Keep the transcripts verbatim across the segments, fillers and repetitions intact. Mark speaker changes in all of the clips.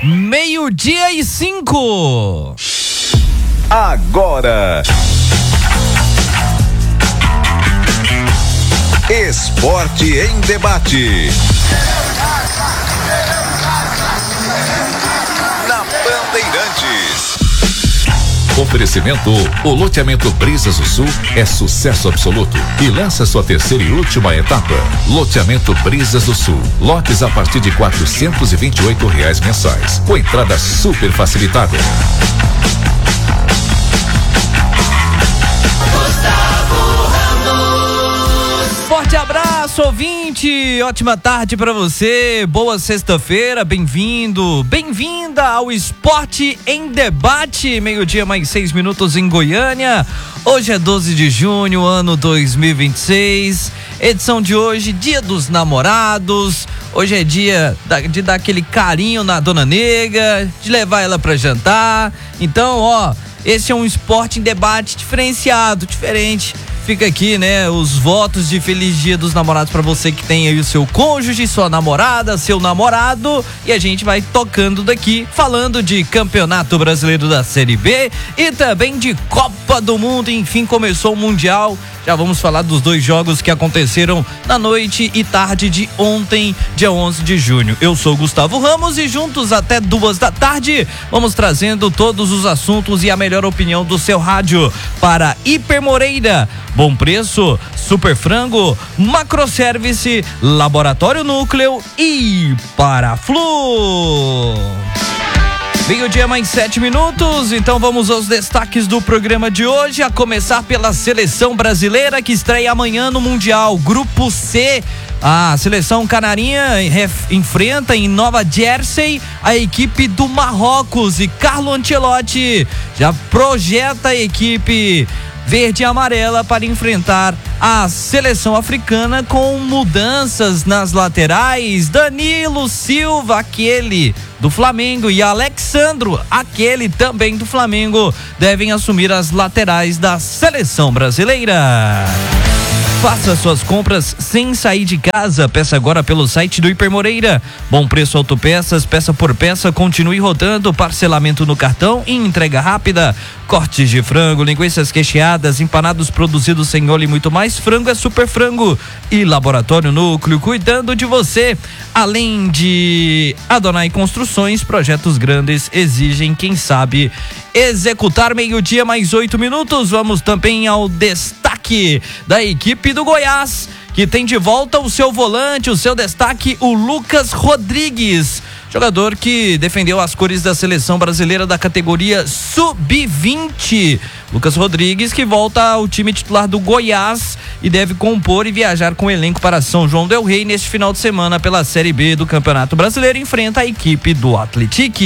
Speaker 1: Meio-dia e cinco.
Speaker 2: Agora, Esporte em Debate. Na Bandeirantes.
Speaker 3: Oferecimento: o loteamento Brisas do Sul é sucesso absoluto e lança sua terceira e última etapa. Loteamento Brisas do Sul, lotes a partir de quatrocentos e vinte e oito reais mensais, com entrada super facilitada.
Speaker 1: Forte abraço, ouvinte, ótima tarde pra você, boa sexta-feira, bem-vindo, bem-vinda ao Esporte em Debate, meio-dia mais seis minutos em Goiânia. Hoje é doze de junho, ano dois mil e vinte e seis, edição de hoje, Dia dos Namorados. Hoje é dia de dar aquele carinho na dona nega, de levar ela pra jantar. Então, ó, esse é um Esporte em Debate diferenciado, diferente. Fica aqui, né, os votos de Feliz Dia dos Namorados pra você que tem aí o seu cônjuge, sua namorada, seu namorado, e a gente vai tocando daqui, falando de Campeonato Brasileiro da Série B e também de Copa do Mundo. Enfim, começou o Mundial. Já vamos falar dos dois jogos que aconteceram na noite e tarde de ontem, dia onze de junho. Eu sou Gustavo Ramos e juntos até duas da tarde vamos trazendo todos os assuntos e a melhor opinião do seu rádio para Hiper Moreira, Bom Preço, Super Frango, Macroservice, Laboratório Núcleo e Paraflu. Meio-dia mais sete minutos, então vamos aos destaques do programa de hoje, a começar pela seleção brasileira que estreia amanhã no Mundial. Grupo C, a seleção canarinha enfrenta em Nova Jersey a equipe do Marrocos e Carlo Ancelotti já projeta a equipe verde e amarela para enfrentar a seleção africana com mudanças nas laterais. Danilo Silva, aquele do Flamengo, e Alexandro, aquele também do Flamengo, devem assumir as laterais da seleção brasileira. Faça suas compras sem sair de casa. Peça agora pelo site do Hiper Moreira. Bom Preço Autopeças, peça por peça, continue rodando, parcelamento no cartão e entrega rápida. Cortes de frango, linguiças recheadas, empanados produzidos sem óleo e muito mais. Frango é Super Frango. E Laboratório Núcleo, cuidando de você. Além de Adonai Construções, projetos grandes exigem quem sabe executar. Meio-dia mais oito minutos. Vamos também ao destaque da equipe do Goiás, que tem de volta o seu volante, o seu destaque, o Lucas Rodrigues, jogador que defendeu as cores da seleção brasileira da categoria sub vinte. Lucas Rodrigues que volta ao time titular do Goiás e deve compor e viajar com o elenco para São João del Rei neste final de semana pela Série B do Campeonato Brasileiro. Enfrenta a equipe do Atlético.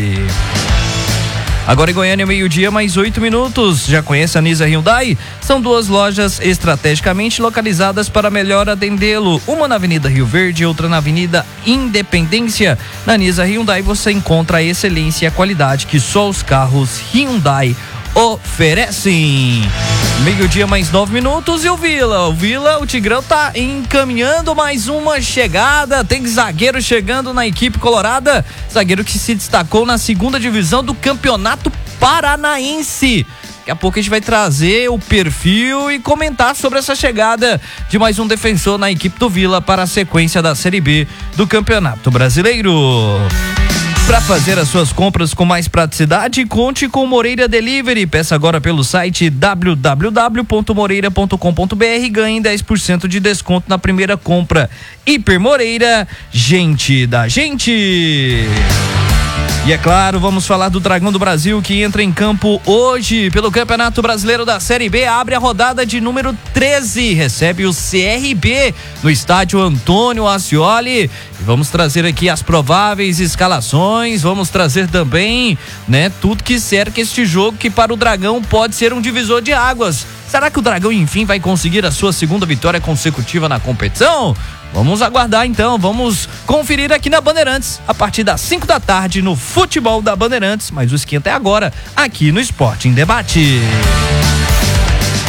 Speaker 1: Agora em Goiânia, meio-dia, mais oito minutos. Já conhece a Nisa Hyundai? São duas lojas estrategicamente localizadas para melhor atendê-lo. Uma na Avenida Rio Verde e outra na Avenida Independência. Na Nisa Hyundai você encontra a excelência e a qualidade que só os carros Hyundai oferecem. Meio-dia mais nove minutos e o Vila, o Vila, o Tigrão tá encaminhando mais uma chegada, tem zagueiro chegando na equipe colorada, zagueiro que se destacou na segunda divisão do Campeonato Paranaense. Daqui a pouco a gente vai trazer o perfil e comentar sobre essa chegada de mais um defensor na equipe do Vila para a sequência da Série B do Campeonato Brasileiro. Para fazer as suas compras com mais praticidade, conte com Moreira Delivery. Peça agora pelo site w w w ponto moreira ponto com ponto b r e ganhe dez por cento de desconto na primeira compra. Hiper Moreira, gente da gente. E é claro, vamos falar do Dragão do Brasil, que entra em campo hoje pelo Campeonato Brasileiro da Série B. Abre a rodada de número treze, recebe o C R B no estádio Antônio Ascioli. E vamos trazer aqui as prováveis escalações, vamos trazer também, né, tudo que cerca este jogo, que para o Dragão pode ser um divisor de águas. Será que o Dragão, enfim, vai conseguir a sua segunda vitória consecutiva na competição? Vamos aguardar então, vamos conferir aqui na Bandeirantes, a partir das cinco da tarde no Futebol da Bandeirantes, mas o esquenta é agora, aqui no Esporte em Debate.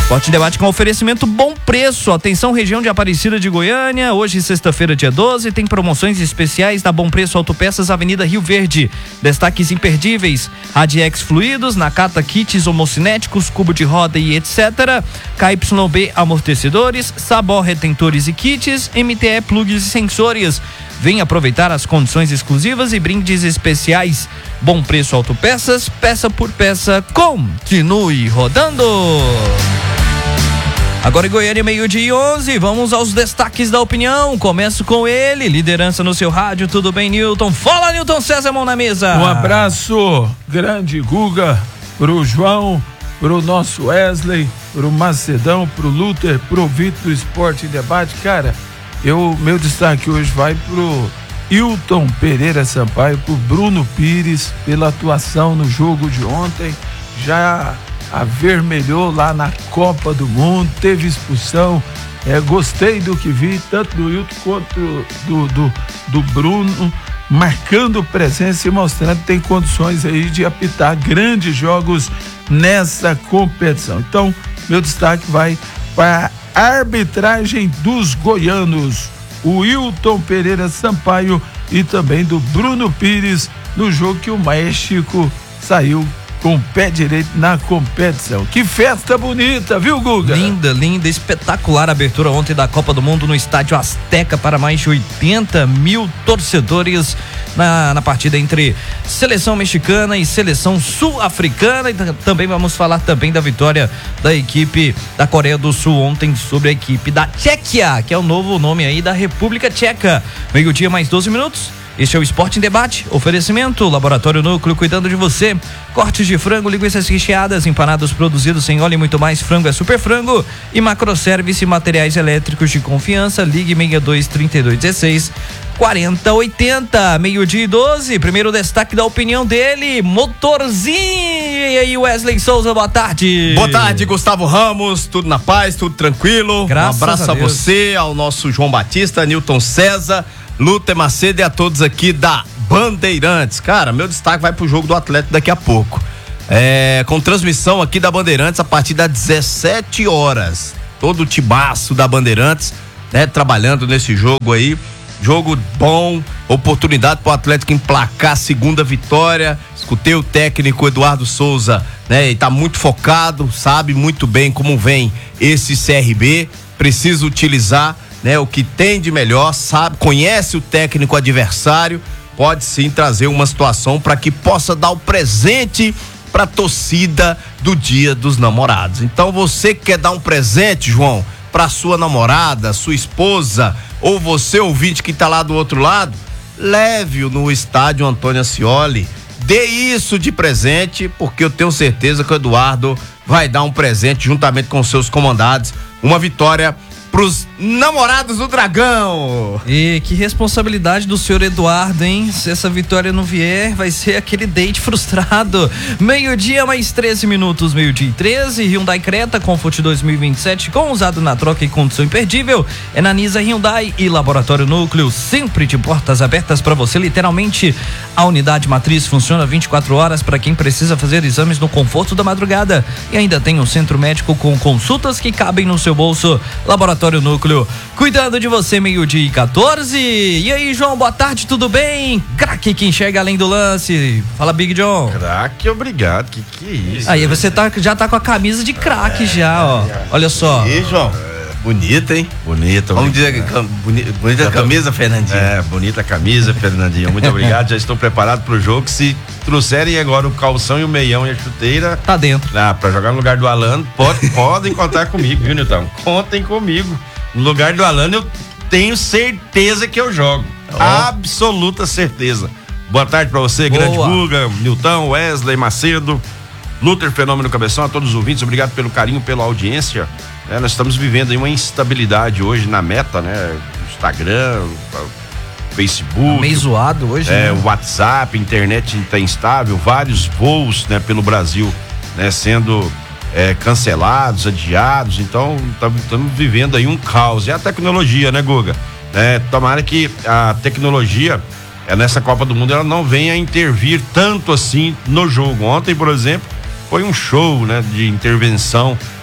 Speaker 1: Forte Debate com oferecimento Bom Preço. Atenção, região de Aparecida de Goiânia. Hoje, sexta-feira, dia doze, tem promoções especiais da Bom Preço Autopeças, Avenida Rio Verde. Destaques imperdíveis: Radiex Fluidos, Nakata Kits homocinéticos, cubo de roda e etcétera. K Y B Amortecedores, Sabor Retentores e Kits, M T E Plugs e Sensores. Vem aproveitar as condições exclusivas e brindes especiais. Bom Preço Autopeças, peça por peça, continue rodando. Agora em Goiânia, meio-dia e onze, vamos aos destaques da opinião. Começo com ele, liderança no seu rádio. Tudo bem, Newton? Fala, Newton César, mão na mesa.
Speaker 4: Um abraço grande, Guga, pro João, pro nosso Wesley, pro Macedão, pro Luther, pro Vitor Esporte e Debate. Cara, eu, meu destaque hoje vai pro Hilton Pereira Sampaio, pro Bruno Pires, pela atuação no jogo de ontem. Já avermelhou lá na Copa do Mundo, teve expulsão. É, gostei do que vi, tanto do Hilton quanto do, do, do Bruno, marcando presença e mostrando que tem condições aí de apitar grandes jogos nessa competição. Então, meu destaque vai para a arbitragem dos goianos, o Hilton Pereira Sampaio e também do Bruno Pires, no jogo que o México saiu com o pé direito na competição. Que festa bonita, viu, Guga?
Speaker 1: Linda, linda, espetacular a abertura ontem da Copa do Mundo no Estádio Azteca para mais de oitenta mil torcedores na, na partida entre seleção mexicana e seleção sul-africana. E também vamos falar também da vitória da equipe da Coreia do Sul ontem sobre a equipe da Tchequia, que é o novo nome aí da República Tcheca. Meio-dia mais doze minutos. Este é o Esporte em Debate, oferecimento, Laboratório Núcleo, cuidando de você, cortes de frango, linguiças recheadas, empanados produzidos sem óleo e muito mais, frango é super frango, e Macroservice, materiais elétricos de confiança. Ligue seis dois, trinta e dois, dezesseis, quarenta, oitenta, meio-dia e doze, primeiro destaque da opinião dele, motorzinho. E aí, Wesley Souza, boa tarde.
Speaker 5: Boa tarde, Gustavo Ramos, tudo na paz, tudo tranquilo.
Speaker 1: Graças
Speaker 5: um abraço
Speaker 1: a,
Speaker 5: a você, ao nosso João Batista, Newton César, Luther Macedo e a todos aqui da Bandeirantes. Cara, meu destaque vai pro jogo do Atlético daqui a pouco. É, com transmissão aqui da Bandeirantes a partir das dezessete horas. Todo o timaço da Bandeirantes, né, trabalhando nesse jogo aí. Jogo bom, oportunidade pro Atlético emplacar a segunda vitória. Escutei o técnico Eduardo Souza, né, e tá muito focado, sabe muito bem como vem esse C R B. Precisa utilizar, né, o que tem de melhor, sabe, conhece o técnico adversário, pode sim trazer uma situação para que possa dar o presente para a torcida do Dia dos Namorados. Então, você que quer dar um presente, João, para sua namorada, sua esposa, ou você ouvinte que está lá do outro lado, leve-o no estádio Antônio Ascioli, dê isso de presente, porque eu tenho certeza que o Eduardo vai dar um presente juntamente com seus comandados, uma vitória pros namorados do Dragão.
Speaker 1: E que responsabilidade do senhor Eduardo, hein? Se essa vitória não vier, vai ser aquele date frustrado. Meio-dia, mais treze minutos, meio-dia e treze. Hyundai Creta Comfort dois mil e vinte e sete, com usado na troca e condição imperdível. É na Nisa Hyundai e Laboratório Núcleo, sempre de portas abertas para você, literalmente. A unidade matriz funciona vinte e quatro horas para quem precisa fazer exames no conforto da madrugada. E ainda tem um centro médico com consultas que cabem no seu bolso. Laboratório Núcleo, cuidando de você, meio-dia e quatorze. E aí, João, boa tarde, tudo bem? Craque que enxerga além do lance. Fala, Big John.
Speaker 5: Craque, obrigado. Que que é isso?
Speaker 1: Aí, você tá, já tá com a camisa de craque, é, já, ó. Olha só.
Speaker 5: E aí, João? Bonita, hein?
Speaker 6: Bonita.
Speaker 5: Vamos dizer, cam, boni, bonita a camisa, Fernandinho.
Speaker 6: É, bonita a camisa, Fernandinho. Muito obrigado, já estou preparado pro jogo. Se trouxerem agora o calção e o meião e a chuteira,
Speaker 1: tá dentro.
Speaker 6: Ah, pra jogar no lugar do Alano, pode, podem contar comigo, viu, Nilton? Contem comigo. No lugar do Alano, eu tenho certeza que eu jogo. Oh. Absoluta certeza. Boa tarde pra você, Boa. Grande Guga, Nilton, Wesley, Macedo, Luther, Fenômeno Cabeção, a todos os ouvintes, obrigado pelo carinho, pela audiência. É, nós estamos vivendo aí uma instabilidade hoje na meta, né? Instagram, Facebook.
Speaker 1: Tá meio zoado hoje,
Speaker 6: é,
Speaker 1: né?
Speaker 6: WhatsApp, internet tá instável, vários voos, né, pelo Brasil, né, sendo é, cancelados, adiados. Então, estamos vivendo aí um caos. E a tecnologia, né, Guga? É, tomara que a tecnologia, é, nessa Copa do Mundo, ela não venha intervir tanto assim no jogo. Ontem, por exemplo, foi um show, né, de intervenção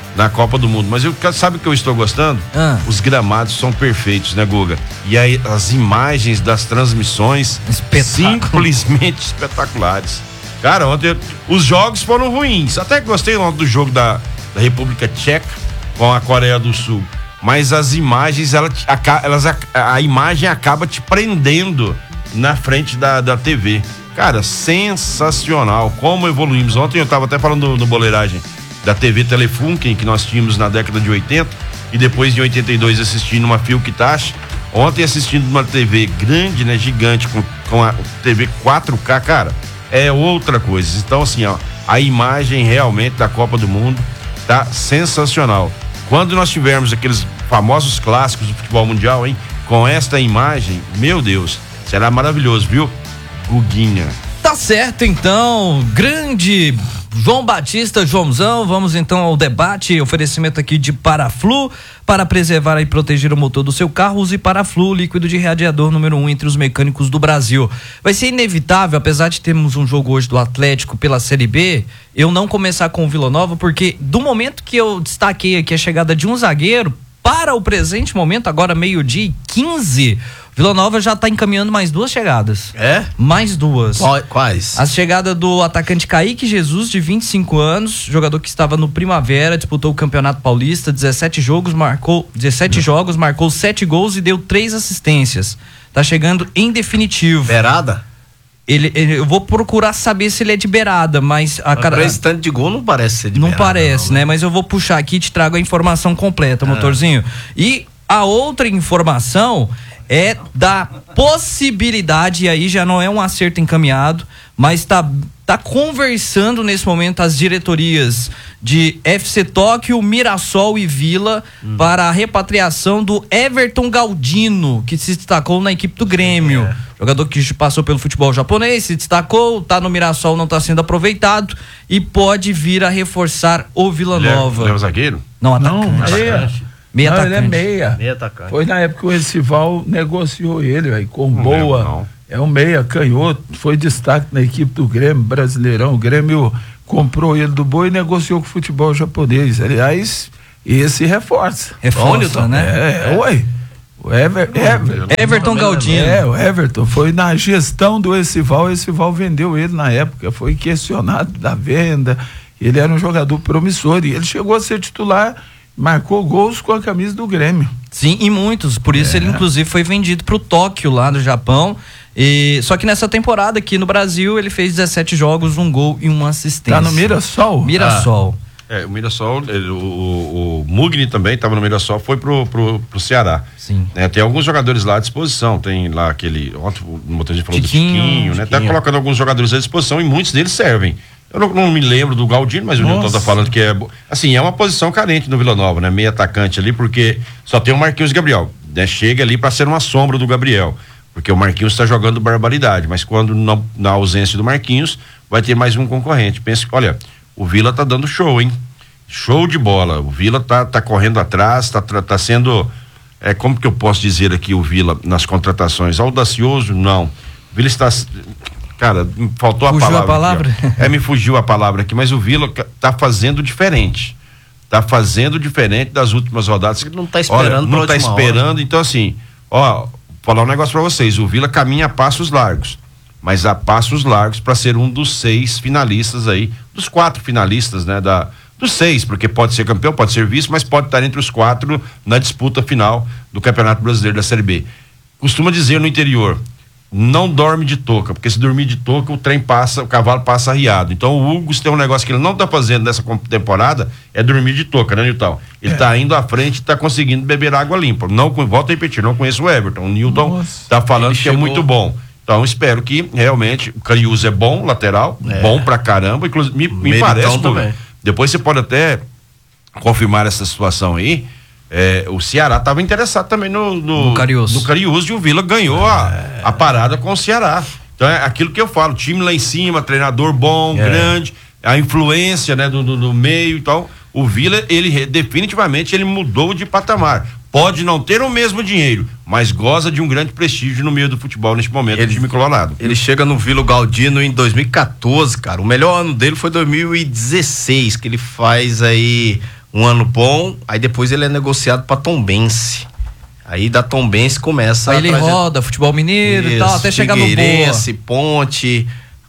Speaker 6: na Copa do Mundo. Mas eu, sabe o que eu estou gostando?
Speaker 1: Ah.
Speaker 6: Os gramados são perfeitos, né, Guga? E aí as imagens das transmissões
Speaker 1: Espetáculo.
Speaker 6: simplesmente espetaculares. Cara, ontem os jogos foram ruins. Até que gostei ontem do jogo da, da República Tcheca com a Coreia do Sul. Mas as imagens, ela, a, elas, a, a imagem acaba te prendendo na frente da, da T V. Cara, sensacional. Como evoluímos. Ontem eu tava até falando no, no Boleiragem da T V Telefunken, que nós tínhamos na década de oitenta, e depois de oitenta e dois assistindo uma Filkitash. Ontem assistindo uma T V grande, né, gigante, com, com a T V quatro K, cara, é outra coisa. Então, assim, ó, a imagem realmente da Copa do Mundo tá sensacional. Quando nós tivermos aqueles famosos clássicos do futebol mundial, hein, com esta imagem, meu Deus, será maravilhoso, viu? Guguinha.
Speaker 1: Tá certo, então, grande João Batista, Joãozão, vamos então ao debate, oferecimento aqui de Paraflu, para preservar e proteger o motor do seu carro, use Paraflu, líquido de radiador número um entre os mecânicos do Brasil. Vai ser inevitável, apesar de termos um jogo hoje do Atlético pela Série B, eu não começar com o Vila Nova, porque do momento que eu destaquei aqui a chegada de um zagueiro, para o presente momento, agora meio-dia e quinze, Vila Nova já está encaminhando mais duas chegadas.
Speaker 5: É?
Speaker 1: Mais duas.
Speaker 5: Quais?
Speaker 1: A chegada do atacante Kaique Jesus, de vinte e cinco anos, jogador que estava no Primavera, disputou o Campeonato Paulista, dezessete jogos, marcou dezessete jogos, marcou sete gols e deu três assistências. Tá chegando em definitivo.
Speaker 5: Beirada?
Speaker 1: Ele, ele, eu vou procurar saber se ele é de beirada, mas a cara.
Speaker 5: Pra esse tanto de gol não parece ser de
Speaker 1: Não
Speaker 5: beirada,
Speaker 1: parece,
Speaker 5: não,
Speaker 1: né? Mas eu vou puxar aqui e te trago a informação completa, motorzinho. E a outra informação é da possibilidade, e aí já não é um acerto encaminhado, mas tá, tá conversando nesse momento as diretorias de F C Tóquio, Mirassol e Vila hum. para a repatriação do Everton Galdino, que se destacou na equipe do Grêmio. É. Jogador que passou pelo futebol japonês, se destacou, tá no Mirassol, não tá sendo aproveitado e pode vir a reforçar o Vila
Speaker 6: ele
Speaker 1: Nova.
Speaker 6: É, ele é um zagueiro?
Speaker 1: Não, atacante.
Speaker 4: Não, meia.
Speaker 1: Meia
Speaker 4: não,
Speaker 1: atacante.
Speaker 4: ele é meia.
Speaker 5: Meia atacante.
Speaker 4: Foi na época que o Recival negociou ele, véio, com
Speaker 6: não
Speaker 4: boa.
Speaker 6: lembro, não.
Speaker 4: É um meia canhoto, foi destaque na equipe do Grêmio, Brasileirão. O Grêmio comprou ele do Boa e negociou com o futebol japonês. Aliás, esse reforça.
Speaker 1: Reforça, né?
Speaker 4: É, é, ué. O Ever, Ever,
Speaker 1: Everton Galdino.
Speaker 4: É, o Everton foi na gestão do Recival, o Recival vendeu ele na época, foi questionado da venda, ele era um jogador promissor e ele chegou a ser titular, marcou gols com a camisa do Grêmio.
Speaker 1: Sim, e muitos, por isso é. ele inclusive foi vendido pro Tóquio lá no Japão, e só que nessa temporada aqui no Brasil ele fez dezessete jogos, um gol e uma assistência.
Speaker 4: Tá no Mirassol?
Speaker 1: Mirassol.
Speaker 6: Ah. É, o Mirassol, ele, o, o, o Mugni também estava no Mirassol, foi pro, pro, pro Ceará.
Speaker 1: Sim.
Speaker 6: É, tem alguns jogadores lá à disposição, tem lá aquele, ontem o motorista falou
Speaker 1: Tiquinho,
Speaker 6: do Tiquinho, né? Tá colocando alguns jogadores à disposição e muitos deles servem. Eu não, não me lembro do Galdino, mas Nossa. o Nilton tá falando que é, assim, é uma posição carente no Vila Nova, né? Meio atacante ali, porque só tem o Marquinhos e Gabriel, né? Chega ali para ser uma sombra do Gabriel, porque o Marquinhos está jogando barbaridade, mas quando não, na ausência do Marquinhos, vai ter mais um concorrente. Pensa que, olha, o Vila tá dando show, hein? Show de bola, o Vila tá, tá correndo atrás, tá, tá sendo, é, como que eu posso dizer aqui o Vila nas contratações, audacioso? Não, o Vila está, cara, faltou a
Speaker 1: fugiu
Speaker 6: palavra,
Speaker 1: a palavra?
Speaker 6: Aqui, é, me fugiu a palavra aqui, mas o Vila tá fazendo diferente, tá fazendo diferente das últimas rodadas.
Speaker 5: Ele não tá esperando.
Speaker 6: Olha, não tá esperando, hora. Então assim, ó, vou falar um negócio pra vocês, o Vila caminha a passos largos, mas a passos largos para ser um dos seis finalistas aí, dos quatro finalistas, né, da dos seis, porque pode ser campeão, pode ser vice, mas pode estar entre os quatro na disputa final do Campeonato Brasileiro da Série B. Costuma dizer no interior, não dorme de touca, porque se dormir de touca, o trem passa, o cavalo passa arriado. Então o Hugo, se tem um negócio que ele não está fazendo nessa temporada, é dormir de touca, né, Nilton? Ele está é. indo à frente e está conseguindo beber água limpa. Não, volto a repetir, não conheço o Everton. O Nilton está falando que chegou... é muito bom. Então espero que realmente o Cariús é bom, lateral, é. bom pra caramba, inclusive me, me parece também. Depois você pode até confirmar essa situação aí. É, o Ceará estava interessado também no, no,
Speaker 1: no Cariús.
Speaker 6: No Cariús e o Vila ganhou é. a, a parada com o Ceará. Então é aquilo que eu falo, time lá em cima, treinador bom, é. grande, a influência, né, do, do, do meio e tal. O Vila, ele definitivamente ele mudou de patamar. Pode não ter o mesmo dinheiro, mas goza de um grande prestígio no meio do futebol neste momento, ele, do time colorado.
Speaker 5: Ele chega no Vila Galdino em dois mil e quatorze, cara. O melhor ano dele foi dois mil e dezesseis, que ele faz aí um ano bom, aí depois ele é negociado pra Tombense. Aí da Tombense começa
Speaker 1: aí ele
Speaker 5: traje...
Speaker 1: roda futebol mineiro e tal, até chegar no Boa.
Speaker 5: Figueirense, Ponte,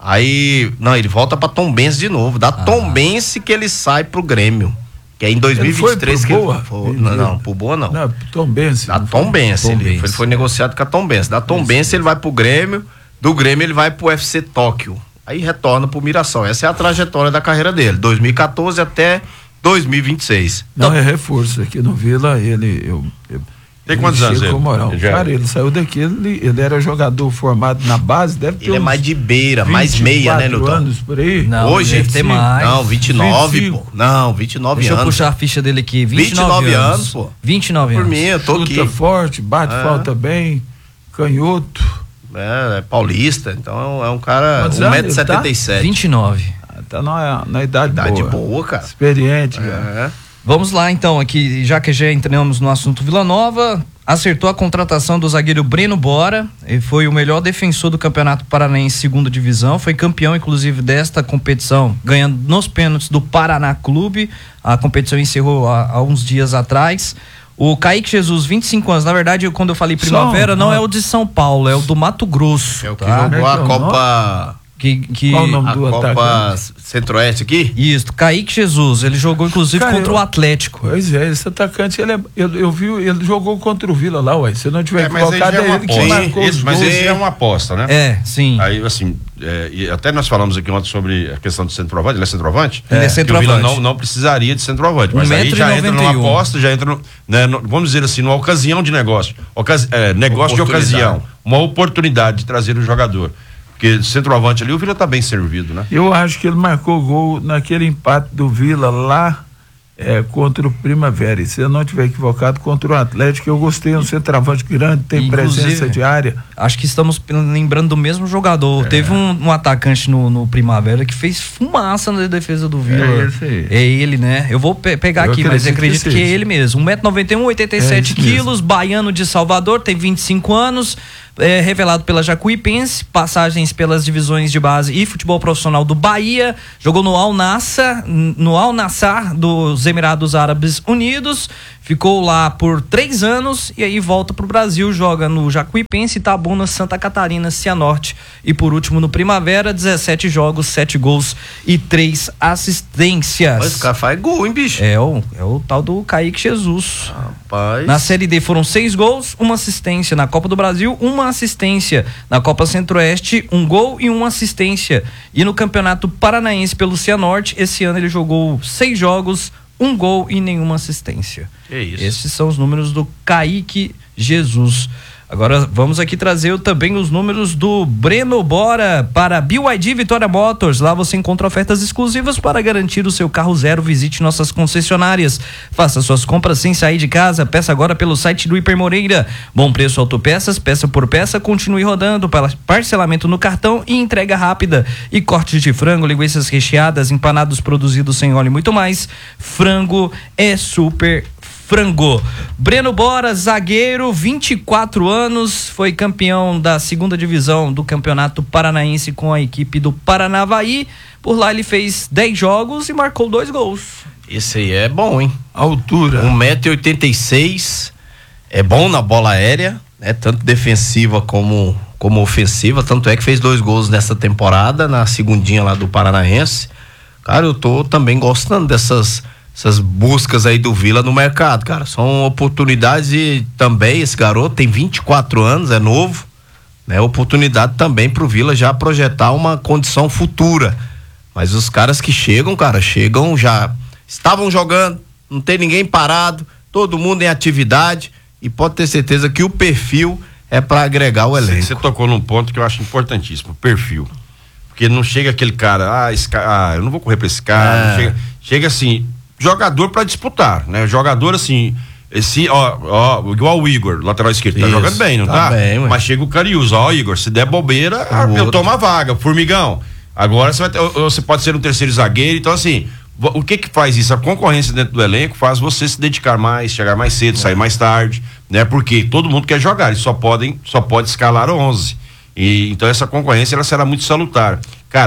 Speaker 5: aí, não, ele volta pra Tombense de novo, da ah. Tombense que ele sai pro Grêmio, que é em dois mil e vinte e três que
Speaker 4: Boa?
Speaker 5: ele foi, não, não, pro Boa não.
Speaker 4: Não, Tombense.
Speaker 5: Da Tombense,
Speaker 1: Tom
Speaker 5: ele,
Speaker 1: Bense.
Speaker 5: ele foi negociado com a Tombense, da Tombense ele vai pro Grêmio, do Grêmio ele vai pro U F C Tóquio, aí retorna pro Mirassol, essa é a trajetória da carreira dele, dois mil e quatorze até dois mil e vinte e seis.
Speaker 4: Não, então, é reforço aqui no Vila, ele... Eu, eu,
Speaker 6: Tem quantos anos ele?
Speaker 4: Moral. Já... Cara, ele saiu daqui, ele, ele era jogador formado na base, deve ter
Speaker 5: Ele é mais de beira, mais meia, né, Nilton?
Speaker 4: anos por aí?
Speaker 1: Não,
Speaker 5: hoje
Speaker 1: deve ter mais.
Speaker 5: Não, vinte e nove, pô. Não, vinte e nove
Speaker 1: Deixa
Speaker 5: anos.
Speaker 1: eu puxar a ficha dele aqui, vinte e nove anos,
Speaker 5: pô.
Speaker 1: vinte e nove
Speaker 5: Por
Speaker 1: anos.
Speaker 5: mim, eu tô
Speaker 4: Chuta
Speaker 5: aqui.
Speaker 4: forte, bate,
Speaker 5: É.
Speaker 4: falta bem, canhoto.
Speaker 5: É, é paulista, então é um cara
Speaker 4: Quantos
Speaker 5: um
Speaker 4: anos
Speaker 5: metro e
Speaker 4: ele tá?
Speaker 5: setenta e sete.
Speaker 1: vinte e nove.
Speaker 4: Tá na, na idade,
Speaker 5: Idade
Speaker 4: boa.
Speaker 5: boa, cara.
Speaker 4: Experiente, cara.
Speaker 5: É.
Speaker 1: Vamos lá então, aqui, já que já entramos no assunto Vila Nova, acertou a contratação do zagueiro Breno Bora, ele foi o melhor defensor do Campeonato Paranaense segunda divisão, foi campeão inclusive desta competição, ganhando nos pênaltis do Paraná Clube, a competição encerrou há, há uns dias atrás. O Kaique Jesus, vinte e cinco anos, na verdade quando eu falei primavera,
Speaker 4: Só,
Speaker 1: não
Speaker 4: ó.
Speaker 1: é o de São Paulo, é o do Mato Grosso.
Speaker 5: É o que
Speaker 1: tá?
Speaker 5: jogou a
Speaker 4: Como é que é o
Speaker 5: Copa.
Speaker 1: Que, que...
Speaker 4: Qual o nome
Speaker 5: A
Speaker 4: do
Speaker 5: Copa
Speaker 4: atacante?
Speaker 5: Centro-Oeste aqui?
Speaker 1: Isso, Kaique Jesus, ele jogou inclusive
Speaker 4: Cara,
Speaker 1: contra
Speaker 4: eu-
Speaker 1: o Atlético.
Speaker 4: Pois é, esse atacante, ele é, eu, eu vi, ele jogou contra o Vila lá, ué. Se não tiver
Speaker 6: É, mas aí já
Speaker 4: colocado,
Speaker 6: é
Speaker 4: é
Speaker 6: uma
Speaker 4: ele que
Speaker 6: aposta.
Speaker 4: marcou
Speaker 6: Esse-
Speaker 4: os
Speaker 6: mas
Speaker 4: gols.
Speaker 6: esse é uma aposta, né?
Speaker 1: É, sim.
Speaker 6: Aí, assim, é, e até nós falamos aqui ontem sobre a questão do centroavante, ele é centroavante?
Speaker 1: Ele é
Speaker 6: Que o Vila
Speaker 1: centroavante.
Speaker 6: não, não precisaria de centroavante, mas
Speaker 1: um
Speaker 6: aí
Speaker 1: metro e
Speaker 6: já entra numa
Speaker 1: noventa e um.
Speaker 6: aposta, já entra, no, né, no- vamos dizer assim, numa ocasião de negócio. Ocasi é, negócio de
Speaker 5: Oportunidade.
Speaker 6: ocasião. Uma oportunidade de trazer o jogador. Porque centroavante ali, o Vila tá bem servido, né?
Speaker 4: Eu acho que ele marcou gol naquele empate do Vila lá é, contra o Primavera. E se eu não estiver equivocado, contra o Atlético, eu gostei, um centroavante grande, tem
Speaker 1: Inclusive,
Speaker 4: presença de área.
Speaker 1: Acho que estamos lembrando do mesmo jogador.
Speaker 4: É.
Speaker 1: Teve um, um atacante no, no Primavera que fez fumaça na defesa do Vila.
Speaker 4: É esse aí.
Speaker 1: É ele, né? Eu vou pe pegar
Speaker 4: Eu
Speaker 1: aqui, mas eu
Speaker 4: acredito que
Speaker 1: acredito que, é
Speaker 4: seja.
Speaker 1: ele mesmo. um metro e noventa e um, oitenta e sete
Speaker 4: É isso mesmo.
Speaker 1: quilos, baiano de Salvador, tem vinte e cinco anos. É, revelado pela Jacuipense, passagens pelas divisões de base e futebol profissional do Bahia, jogou no Al Nassr, no Al Nassr dos Emirados Árabes Unidos, ficou lá por três anos e aí volta pro Brasil, joga no Jacuipense, Itabuna, Santa Catarina, Cianorte e por último no Primavera, dezessete jogos, sete gols e três assistências.
Speaker 5: Mas o cara faz gol, hein, bicho?
Speaker 1: É o, é o tal do Kaique Jesus.
Speaker 5: Rapaz.
Speaker 1: Na Série D foram seis gols, uma assistência. Na Copa do Brasil, uma assistência. Na Copa Centro-Oeste, um gol e uma assistência. E no Campeonato Paranaense pelo Cianorte, esse ano ele jogou seis jogos, um gol e nenhuma assistência.
Speaker 5: Que isso.
Speaker 1: Esses são os números do Kaique Jesus. Agora vamos aqui trazer também os números do Breno Bora para B Y D Vitória Motors. Lá você encontra ofertas exclusivas para garantir o seu carro zero. Visite nossas concessionárias. Faça suas compras sem sair de casa. Peça agora pelo site do Hiper Moreira. Bom preço autopeças, peça por peça. Continue rodando para parcelamento no cartão e entrega rápida. E cortes de frango, linguiças recheadas, empanados produzidos sem óleo e muito mais. Frango é super Frango. Breno Bora, zagueiro, vinte e quatro anos, foi campeão da segunda divisão do Campeonato Paranaense com a equipe do Paranavaí. Por lá ele fez dez jogos e marcou dois gols.
Speaker 5: Esse aí é bom, hein?
Speaker 4: Altura.
Speaker 5: um metro e oitenta e seis, é bom na bola aérea, né? Tanto defensiva como, como ofensiva, tanto é que fez dois gols nessa temporada, na segundinha lá do Paranaense. Cara, eu tô também gostando dessas essas buscas aí do Vila no mercado, cara. São oportunidades e também esse garoto tem vinte e quatro anos, é novo, né? Oportunidade também pro Vila já projetar uma condição futura. Mas os caras que chegam, cara, chegam já, estavam jogando, não tem ninguém parado, todo mundo em atividade e pode ter certeza que o perfil é para agregar o elenco.
Speaker 6: Você tocou num ponto que eu acho importantíssimo, perfil. Porque não chega aquele cara, ah, esse cara, ah eu não vou correr pra esse cara.
Speaker 5: É.
Speaker 6: Não chega, chega assim, jogador pra disputar, né? Jogador assim, esse, ó, ó, igual o Igor, lateral esquerdo, tá
Speaker 5: Isso,
Speaker 6: jogando bem, não
Speaker 5: tá
Speaker 6: tá?
Speaker 5: bem, ué.
Speaker 6: Mas chega o Cariús, ó, Igor, se der bobeira, ah, eu
Speaker 5: outro.
Speaker 6: tomo a vaga, Formigão. Agora você vai ter, você pode ser um terceiro zagueiro, então assim, o que que faz isso? A concorrência dentro do elenco faz você se dedicar mais, chegar mais cedo, sair mais tarde, né? Porque todo mundo quer jogar, eles só podem, só pode escalar onze. E então essa concorrência ela será muito salutar. Cara,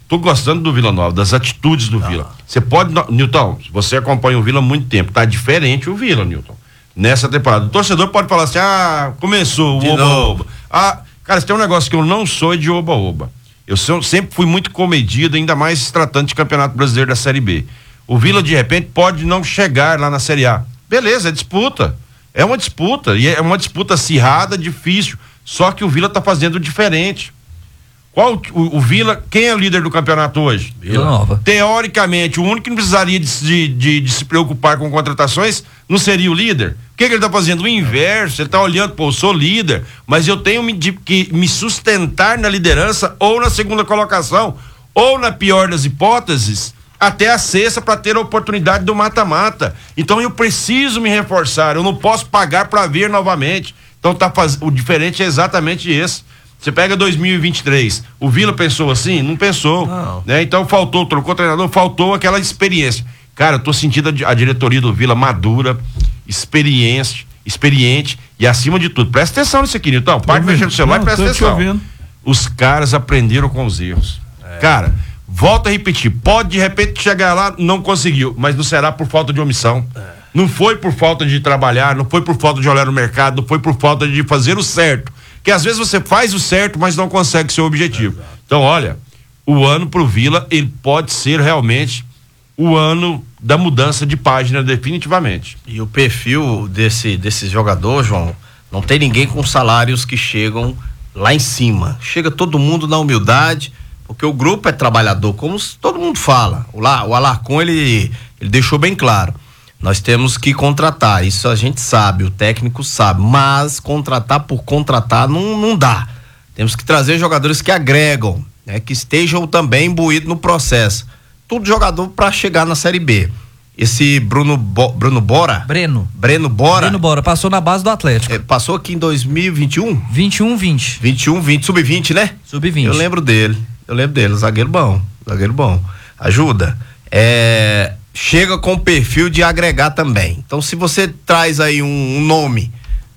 Speaker 6: tô gostando do Vila Nova, das atitudes do ah. Vila. Você pode, Nilton, você acompanha o Vila há muito tempo, tá diferente o Vila, Nilton, nessa temporada. O torcedor pode falar assim, ah, começou o oba-oba. Ah, cara, tem um negócio que eu não sou de oba-oba. Eu sou, sempre fui muito comedido, ainda mais se tratando de Campeonato Brasileiro da Série B. O Vila, de repente, pode não chegar lá na Série A. Beleza, é disputa. É uma disputa, e é uma disputa acirrada, difícil. Só que o Vila tá fazendo diferente. Qual o, o Vila, quem é o líder do campeonato hoje?
Speaker 1: Vila Nova.
Speaker 6: Teoricamente, o único que não precisaria de, de, de, de se preocupar com contratações não seria o líder. O que, que ele tá fazendo? O inverso. Ele tá olhando, pô, eu sou líder, mas eu tenho de, que me sustentar na liderança ou na segunda colocação, ou na pior das hipóteses, até a sexta para ter a oportunidade do mata-mata. Então eu preciso me reforçar, eu não posso pagar para vir novamente. Então tá faz... o diferente é exatamente esse. Você pega dois mil e vinte e três, o Vila pensou assim? Não pensou, não. Né? Então faltou, trocou o treinador, faltou aquela experiência. Cara, eu tô sentindo a, a diretoria do Vila madura, experiente, experiente e acima de tudo, presta atenção nisso aqui, Nilton, para de mexer no celular e presta atenção. Os caras aprenderam com os erros. É. Cara, volta a repetir, pode de repente chegar lá, não conseguiu, mas não será por falta de omissão. É. Não foi por falta de trabalhar, não foi por falta de olhar no mercado, não foi por falta de fazer o certo. Que às vezes você faz o certo, mas não consegue seu objetivo. É, então, olha, o ano pro Vila, ele pode ser realmente o ano da mudança de página definitivamente.
Speaker 5: E o perfil desse, desse jogador, João, não tem ninguém com salários que chegam lá em cima. Chega todo mundo na humildade, porque o grupo é trabalhador, como todo mundo fala. O, La, o Alarcon, ele, ele deixou bem claro. Nós temos que contratar, isso a gente sabe, o técnico sabe, mas contratar por contratar não, não dá. Temos que trazer jogadores que agregam, né, que estejam também imbuídos no processo. Tudo jogador para chegar na Série B. Esse Bruno Bo, Bruno Bora?
Speaker 1: Breno.
Speaker 5: Breno Bora.
Speaker 1: Breno Bora, passou na base do Atlético.
Speaker 5: É, passou aqui em dois mil e vinte e um?
Speaker 1: vinte e um, vinte.
Speaker 5: vinte e um, vinte, sub vinte, né?
Speaker 1: sub vinte.
Speaker 5: Eu lembro dele, eu lembro dele, zagueiro bom, zagueiro bom. Ajuda. É... Chega com o perfil de agregar também. Então, se você traz aí um, um nome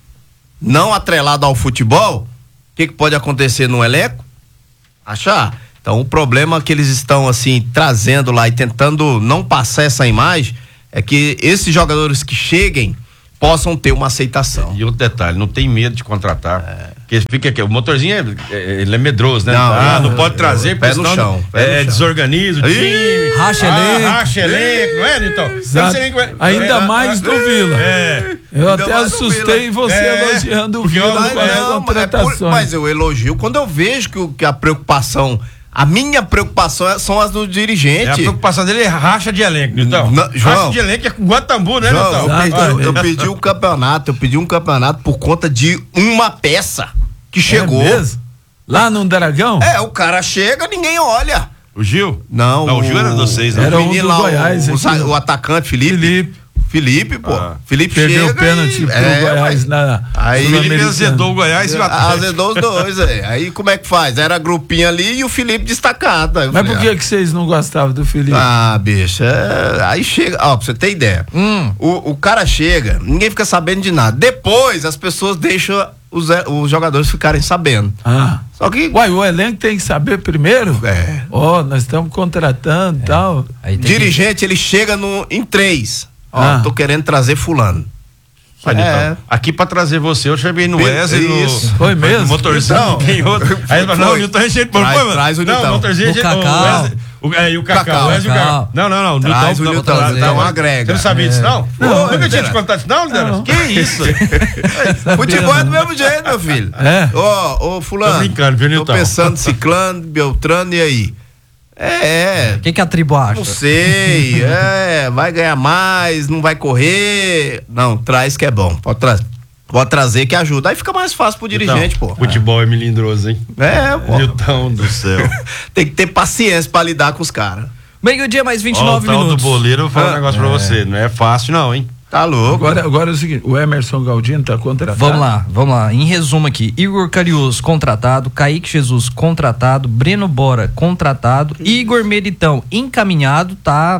Speaker 5: não atrelado ao futebol, o que, que pode acontecer no elenco? Achar. Então, o problema que eles estão, assim, trazendo lá e tentando não passar essa imagem é que esses jogadores que cheguem possam ter uma aceitação.
Speaker 6: E outro detalhe, não tem medo de contratar. É. Porque fica aqui, o motorzinho, é, ele é medroso, né?
Speaker 5: Não,
Speaker 6: ah, não pode trazer,
Speaker 5: pé no chão.
Speaker 6: É, é desorganiza o time.
Speaker 1: Racha elenco.
Speaker 6: Ah, racha elenco, não é, então?
Speaker 4: É. Ainda é, mais do Vila. É. Eu
Speaker 5: Ainda
Speaker 4: até assustei você é. elogiando o Vila
Speaker 5: não,
Speaker 4: com as contratações.
Speaker 5: Mas, mas eu elogio quando eu vejo que, que a preocupação... A minha preocupação são as do dirigente. É,
Speaker 6: a preocupação dele é racha de elenco, então.
Speaker 5: Não, João,
Speaker 6: racha de elenco é com Guatambu, né,
Speaker 5: João,
Speaker 6: então?
Speaker 5: Eu pedi, eu, eu pedi um campeonato, eu pedi um campeonato por conta de uma peça que chegou.
Speaker 4: É mesmo? Lá no Dragão?
Speaker 5: É, o cara chega, ninguém olha.
Speaker 6: O Gil?
Speaker 5: Não,
Speaker 6: não o, o Gil era de vocês, né?
Speaker 4: Era um do
Speaker 5: lá,
Speaker 4: Goiás.
Speaker 5: O, o, o atacante, Felipe.
Speaker 4: Felipe.
Speaker 5: Felipe, pô. Ah. Felipe
Speaker 4: perdeu
Speaker 5: chega
Speaker 4: o pênalti
Speaker 5: e,
Speaker 4: pro
Speaker 5: é,
Speaker 4: Goiás na
Speaker 5: aí
Speaker 6: Felipe azedou o Goiás e o Atlético.
Speaker 5: Azedou os dois, é. Aí como é que faz? Era grupinho ali e o Felipe destacado. Mas
Speaker 4: falei, por que ah, que vocês não gostavam do Felipe?
Speaker 5: Ah, bicho, é, aí chega, ó, pra você ter ideia, hum. o, o cara chega, ninguém fica sabendo de nada. Depois as pessoas deixam os, os jogadores ficarem sabendo.
Speaker 4: Ah.
Speaker 5: Só que...
Speaker 4: Uai, o elenco tem que saber primeiro?
Speaker 5: É.
Speaker 4: Ó, oh, nós estamos contratando e é. tal.
Speaker 5: Dirigente, que... ele chega no, em três. Ó,
Speaker 4: ah.
Speaker 5: tô querendo trazer fulano.
Speaker 6: Olha, é. Então, aqui pra trazer você, eu chamei no Wesley, no...
Speaker 4: Isso. Foi mesmo?
Speaker 6: No motorzinho,
Speaker 5: não.
Speaker 6: Tem outro. Aí ele falou, não, o Nilton é gente boa.
Speaker 5: Traz, traz o Nilton.
Speaker 6: Não, o motorzinho é gente boa.
Speaker 1: O Cacau.
Speaker 6: O, é, e o Cacau.
Speaker 1: Cacau.
Speaker 6: O Wesley, Cacau. O Cacau. Não, não, não.
Speaker 5: Traz o Nilton.
Speaker 6: Tá,
Speaker 5: então tá, agrega.
Speaker 6: Você não sabia
Speaker 5: é.
Speaker 6: disso, não?
Speaker 5: Não.
Speaker 6: Nunca tinha te contado isso, não, Liderança? Que isso?
Speaker 5: Futebol é do mesmo jeito, meu filho.
Speaker 4: É.
Speaker 5: Ô, ô, fulano.
Speaker 6: Tô brincando, viu, Nilton?
Speaker 5: Tô pensando, ciclano, beltrano, e aí? É.
Speaker 1: O que, que a tribo acha?
Speaker 5: Não sei. É, vai ganhar mais, não vai correr. Não, traz que é bom. Pode trazer. Pode trazer que ajuda. Aí fica mais fácil pro dirigente,
Speaker 6: então,
Speaker 5: pô.
Speaker 6: Futebol é melindroso, hein?
Speaker 5: É, pô.
Speaker 6: Nilton do céu.
Speaker 5: Tem que ter paciência pra lidar com os caras.
Speaker 1: Meio-dia mais vinte e nove
Speaker 6: Ó, o tal
Speaker 1: minutos.
Speaker 6: do boleiro, eu vou falar ah, um negócio é. pra você. Não é fácil, não, hein?
Speaker 5: Tá louco.
Speaker 4: Agora, agora é o seguinte, o Emerson Galdino tá contratado.
Speaker 1: Vamos lá, vamos lá. Em resumo aqui, Igor Carioso contratado, Kaique Jesus contratado, Breno Bora contratado, Igor Meritão encaminhado, tá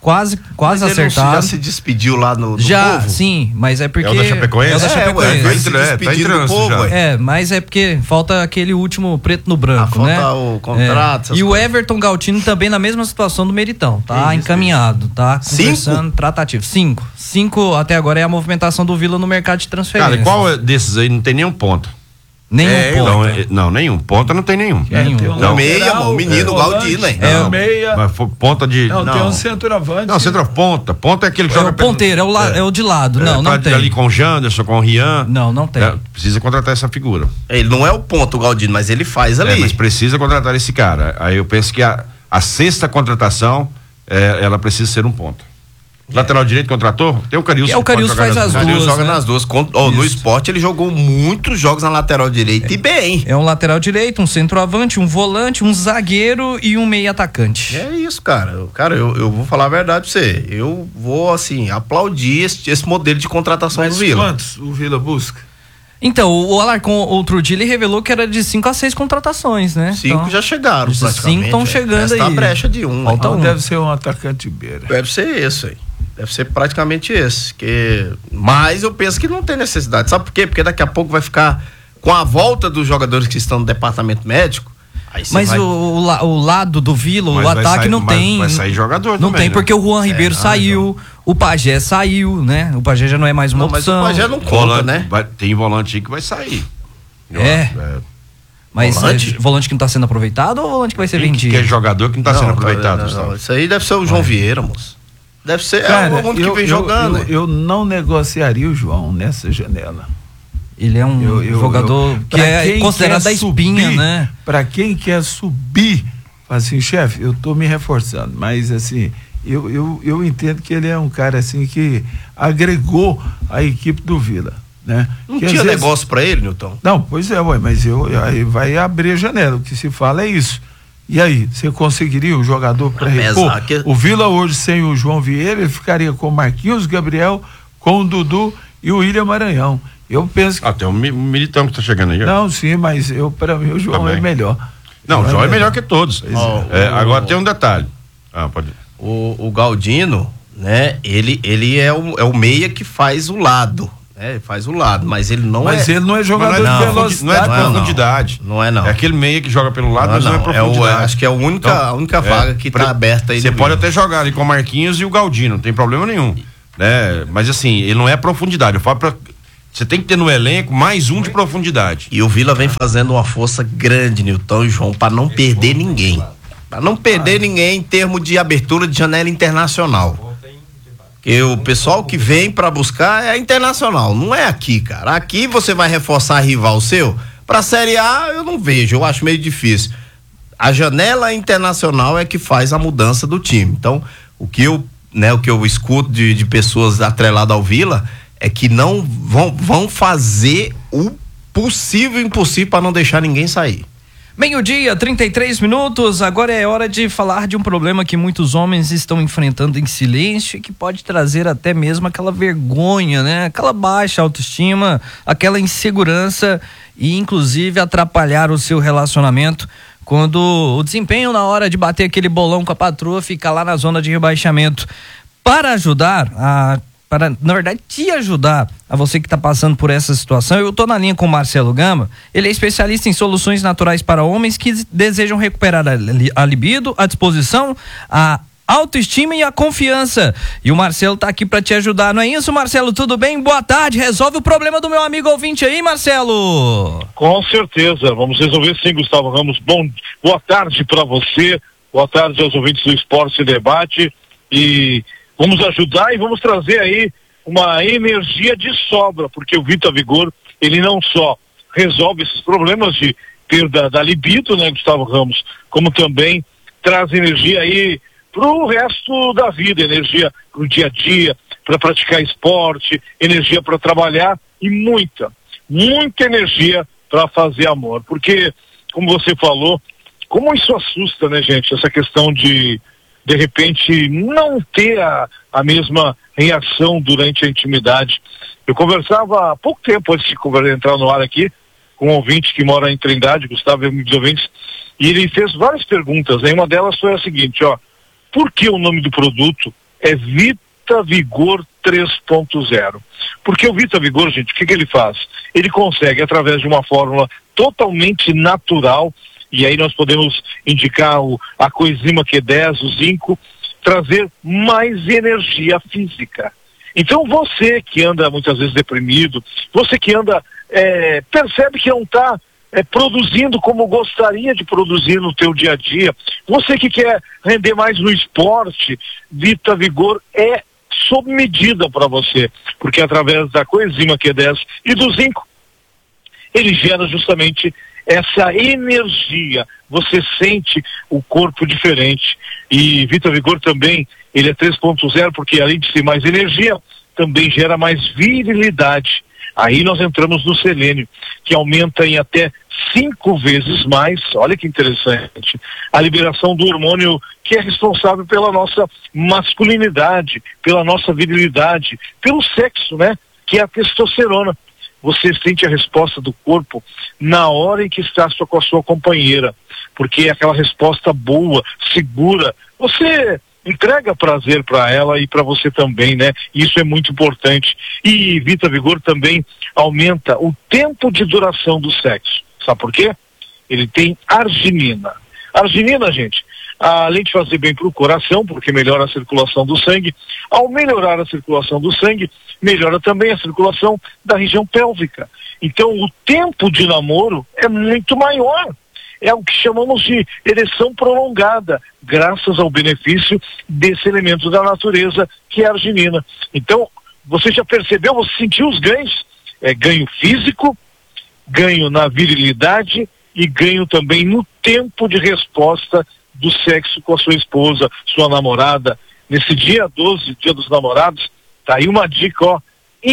Speaker 1: quase, quase
Speaker 5: Mas ele
Speaker 1: acertado.
Speaker 5: não- já se despediu lá no do
Speaker 1: Já,
Speaker 5: Povo?
Speaker 1: sim, mas é porque...
Speaker 6: É o da Chapecoense?
Speaker 1: É o da
Speaker 6: É,
Speaker 1: Chapecoense.
Speaker 5: ué,
Speaker 6: Tá
Speaker 5: ele se
Speaker 6: entre- é, tá
Speaker 5: despedindo
Speaker 6: em
Speaker 5: do
Speaker 6: trânsito
Speaker 5: Povo,
Speaker 6: já.
Speaker 5: ué.
Speaker 1: É, mas é porque falta aquele último preto no branco,
Speaker 5: Ah,
Speaker 1: né?
Speaker 5: falta o contrato, essas
Speaker 1: E o
Speaker 5: coisas.
Speaker 1: Everton Galtino também na mesma situação do Meritão, tá
Speaker 5: Que isso,
Speaker 1: encaminhado, tá
Speaker 5: Cinco?
Speaker 1: conversando, tratativo. Cinco. Cinco até agora é a movimentação do Vila no mercado de transferência.
Speaker 6: Cara, e qual é desses aí não tem nenhum ponto?
Speaker 1: Nenhum
Speaker 5: É,
Speaker 1: ponto.
Speaker 6: Não, é- não, nenhum. Ponta não tem nenhum.
Speaker 4: É,
Speaker 1: Nenhum.
Speaker 4: tem um
Speaker 6: Não.
Speaker 5: Meia,
Speaker 4: lateral,
Speaker 5: mano, o menino
Speaker 4: é,
Speaker 5: Galdino,
Speaker 4: volante,
Speaker 5: hein?
Speaker 4: É,
Speaker 6: Não,
Speaker 4: meia.
Speaker 6: Mas foi ponta de.
Speaker 4: Não,
Speaker 6: Não,
Speaker 4: tem um centroavante.
Speaker 6: Não, centro ponta. Ponta é aquele que
Speaker 1: É
Speaker 6: joga
Speaker 1: o ponteiro, é o, la- é o de lado. Não,
Speaker 6: é,
Speaker 1: não
Speaker 6: tá
Speaker 1: tem.
Speaker 6: ali com o Janderson, com o Rian.
Speaker 1: Não, não tem.
Speaker 6: É, precisa contratar essa figura.
Speaker 5: Ele não é o ponto, o Galdino, mas ele faz ali.
Speaker 6: É, mas precisa contratar esse cara. Aí eu penso que a, a sexta contratação, é, ela precisa ser um ponto. Lateral direito contratou? Tem o Carius.
Speaker 1: É, o Carius faz as
Speaker 5: O Carius
Speaker 1: duas,
Speaker 5: joga
Speaker 1: né?
Speaker 5: nas duas. Con- ó, no esporte ele jogou muitos jogos na lateral direita e bem.
Speaker 1: É um lateral direito, um centroavante, um volante, um zagueiro e um meio atacante.
Speaker 5: É isso, cara. Eu- Cara, eu, eu vou falar a verdade pra você. Eu vou, assim, aplaudir esse, esse modelo de contratação
Speaker 4: Mas
Speaker 5: do Vila.
Speaker 4: quantos o Vila busca?
Speaker 1: Então, o Alarcon outro dia ele revelou que era de cinco a seis contratações, né?
Speaker 5: Cinco
Speaker 1: Então,
Speaker 5: já chegaram,
Speaker 1: esses
Speaker 5: praticamente.
Speaker 1: cinco tão
Speaker 5: é.
Speaker 1: chegando
Speaker 5: Essa tá
Speaker 1: aí.
Speaker 5: a brecha de um.
Speaker 1: Falta
Speaker 5: né?
Speaker 1: um.
Speaker 4: Deve ser um atacante de beira.
Speaker 5: Deve ser esse aí. Deve ser praticamente esse. Que... Mas eu penso que não tem necessidade. Sabe por quê? Porque daqui a pouco vai ficar com a volta dos jogadores que estão no departamento médico. Aí você
Speaker 1: Mas
Speaker 5: vai...
Speaker 1: o, o la- o lado do Vila,
Speaker 6: Mas
Speaker 1: o
Speaker 6: vai
Speaker 1: ataque
Speaker 6: sair-
Speaker 1: não
Speaker 6: mas
Speaker 1: tem.
Speaker 6: vai sair jogador
Speaker 1: Não
Speaker 6: também,
Speaker 1: tem,
Speaker 6: né?
Speaker 1: porque o Juan Ribeiro
Speaker 5: não,
Speaker 1: saiu, o Pajé saiu, né? O Pajé já não é mais uma
Speaker 5: Não, mas
Speaker 1: opção.
Speaker 5: o Pajé não conta,
Speaker 6: Volante,
Speaker 5: né?
Speaker 6: vai- tem volante aí que vai sair.
Speaker 1: É. Mas
Speaker 5: Volante?
Speaker 1: volante? volante que não tá sendo aproveitado ou volante que vai ser
Speaker 6: Quem que
Speaker 1: vendido?
Speaker 6: quer jogador que não tá
Speaker 5: Não,
Speaker 6: sendo
Speaker 5: não,
Speaker 6: aproveitado,
Speaker 5: não,
Speaker 6: Gustavo?
Speaker 5: não, isso aí deve ser o João Vieira, moço. Deve ser é o mundo que
Speaker 4: eu,
Speaker 5: vem
Speaker 4: eu-
Speaker 5: jogando.
Speaker 4: eu, eu não negociaria o João nessa janela.
Speaker 1: Ele é um
Speaker 4: Eu- eu-
Speaker 1: jogador
Speaker 4: eu-
Speaker 1: que
Speaker 4: pra
Speaker 1: é
Speaker 4: quem
Speaker 1: considerado
Speaker 4: quer
Speaker 1: da espinha,
Speaker 4: subir,
Speaker 1: né?
Speaker 4: Pra quem quer subir, fala assim, chefe, eu tô me reforçando, mas assim, eu, eu, eu entendo que ele é um cara assim que agregou a equipe do Vila, né?
Speaker 5: Não
Speaker 4: Que às
Speaker 5: tinha
Speaker 4: vezes-
Speaker 5: negócio pra ele, Nilton?
Speaker 4: Não, pois é, ué, mas eu, aí vai abrir a janela, o que se fala é isso. E aí, você conseguiria um jogador para
Speaker 5: Apesar
Speaker 4: repor?
Speaker 5: que-
Speaker 4: O Vila hoje sem o João Vieira, ele ficaria com o Marquinhos, Gabriel, com o Dudu e o William Maranhão. Eu penso que...
Speaker 6: Ah, tem um mi- Militão que tá chegando aí. ó.
Speaker 4: Não, sim, mas eu, para mim, o João
Speaker 6: Também.
Speaker 4: é melhor.
Speaker 6: Não, o João é melhor que todos.
Speaker 5: Ó,
Speaker 6: É,
Speaker 5: o-
Speaker 6: agora tem um detalhe. Ah, pode.
Speaker 5: O, o Galdino, né? Ele, ele é, o, é o meia que faz o lado. Né? Faz o lado, mas ele não
Speaker 4: Mas
Speaker 5: é.
Speaker 4: ele não é
Speaker 6: Mas
Speaker 4: jogador
Speaker 6: não, é
Speaker 4: de
Speaker 6: de profundi-
Speaker 4: velocidade.
Speaker 6: não é de
Speaker 5: Não é, não.
Speaker 6: profundidade.
Speaker 5: Não é, não.
Speaker 6: É aquele meia que joga pelo lado,
Speaker 5: Não,
Speaker 6: mas não, é
Speaker 5: não, é o-
Speaker 6: profundidade.
Speaker 5: acho que é a única- a única vaga que tá aberta aí
Speaker 6: Você
Speaker 5: no
Speaker 6: pode
Speaker 5: Vila.
Speaker 6: até jogar ali com o Marquinhos e o Galdino, não tem problema nenhum. Né? Mas assim, ele não é profundidade. Eu falo pra. Você tem que ter no elenco mais um de profundidade.
Speaker 5: E o Vila vem fazendo uma força grande, Nilton e João, para não perder ninguém. Para não perder ninguém em termos de abertura de janela internacional. Porque o pessoal que vem para buscar é internacional, não é aqui, cara. Aqui você vai reforçar rival seu. Para Série A eu não vejo, eu acho meio difícil. A janela internacional é que faz a mudança do time. Então, o que eu, né, o que eu escuto de, de pessoas atreladas ao Vila é que não vão, vão fazer o possível e impossível para não deixar ninguém sair.
Speaker 1: Meio-dia, trinta e três minutos. Agora é hora de falar de um problema que muitos homens estão enfrentando em silêncio e que pode trazer até mesmo aquela vergonha, né? Aquela baixa autoestima, aquela insegurança e inclusive atrapalhar o seu relacionamento quando o desempenho na hora de bater aquele bolão com a patroa fica lá na zona de rebaixamento. Para ajudar a para, na verdade, te ajudar a você que está passando por essa situação, eu estou na linha com o Marcelo Gama. Ele é especialista em soluções naturais para homens que desejam recuperar a, li- a libido, a disposição, a autoestima e a confiança. E o Marcelo está aqui para te ajudar, não é isso, Marcelo? Tudo bem? Boa tarde. Resolve o problema do meu amigo ouvinte aí, Marcelo.
Speaker 7: Com certeza, vamos resolver sim, Gustavo Ramos. Bom, boa tarde para você, boa tarde aos ouvintes do Esporte e Debate, e vamos ajudar e vamos trazer aí uma energia de sobra, porque o Vita Vigor, ele não só resolve esses problemas de perda da libido, né, Gustavo Ramos, como também traz energia aí pro resto da vida, energia pro dia a dia, para praticar esporte, energia para trabalhar e muita, muita energia para fazer amor, porque, como você falou, como isso assusta, né, gente, essa questão de de repente não ter a, a mesma reação durante a intimidade. Eu conversava há pouco tempo antes de conver- entrar no ar aqui com um ouvinte que mora em Trindade, Gustavo e amigos ouvintes, e ele fez várias perguntas, né? Uma delas foi a seguinte, ó, por que o nome do produto é Vita Vigor três ponto zero. Porque o Vita Vigor, gente, o que, que ele faz? Ele consegue, através de uma fórmula totalmente natural, e aí nós podemos indicar o, a coenzima Q dez, o zinco, trazer mais energia física. Então você que anda muitas vezes deprimido, você que anda, é, percebe que não está é, produzindo como gostaria de produzir no teu dia a dia, você que quer render mais no esporte, Vita Vigor é sob medida para você, porque através da coenzima Q dez e do zinco, ele gera justamente essa energia, você sente o corpo diferente. E Vita Vigor também, ele é três ponto zero, porque além de ser mais energia, também gera mais virilidade. Aí nós entramos no selênio, que aumenta em até cinco vezes mais, olha que interessante, a liberação do hormônio que é responsável pela nossa masculinidade, pela nossa virilidade, pelo sexo, né? Que é a testosterona. Você sente a resposta do corpo na hora em que está só com a sua companheira, porque é aquela resposta boa, segura. Você entrega prazer para ela e para você também, né? Isso é muito importante. E Vita Vigor também aumenta o tempo de duração do sexo. Sabe por quê? Ele tem arginina. Arginina, gente, além de fazer bem para o coração, porque melhora a circulação do sangue, ao melhorar a circulação do sangue, melhora também a circulação da região pélvica. Então o tempo de namoro é muito maior. É o que chamamos de ereção prolongada, graças ao benefício desse elemento da natureza, que é a arginina. Então, você já percebeu, você sentiu os ganhos? É ganho físico, ganho na virilidade e ganho também no tempo de resposta do sexo com a sua esposa, sua namorada. Nesse dia doze, dia dos namorados, tá aí uma dica, ó,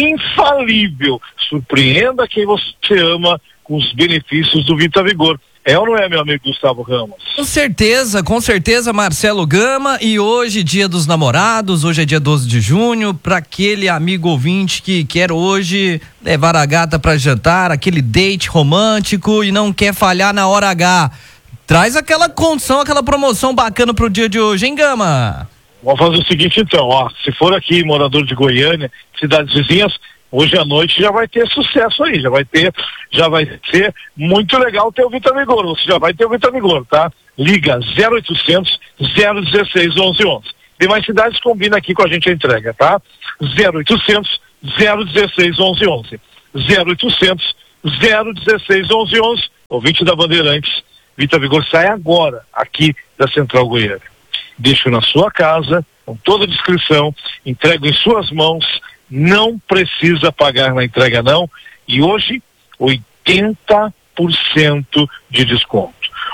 Speaker 7: infalível. Surpreenda quem você ama com os benefícios do Vita Vigor. É ou não é, meu amigo Gustavo Ramos?
Speaker 1: Com certeza, com certeza, Marcelo Gama. E hoje, dia dos namorados, hoje é dia doze de junho, para aquele amigo ouvinte que quer hoje levar a gata para jantar, aquele date romântico e não quer falhar na hora H. Traz aquela condição, aquela promoção bacana pro dia de hoje, hein, Gama?
Speaker 7: Vamos fazer o seguinte então, ó, se for aqui morador de Goiânia, cidades vizinhas, hoje à noite já vai ter sucesso aí, já vai ter, já vai ser muito legal ter o Vita Vigor, você já vai ter o Vita Vigor, tá? Liga zero oitocentos, zero dezesseis, onze onze. Tem mais cidades, combina aqui com a gente a entrega, tá? zero oitocentos, zero dezesseis, onze onze. zero oitocentos, zero dezesseis, onze onze. Ouvinte da Bandeirantes, Vita Vigor sai agora aqui da Central Goiânia. Deixo na sua casa, com toda a descrição, entrego em suas mãos, não precisa pagar na entrega não, e hoje oitenta por cento de desconto,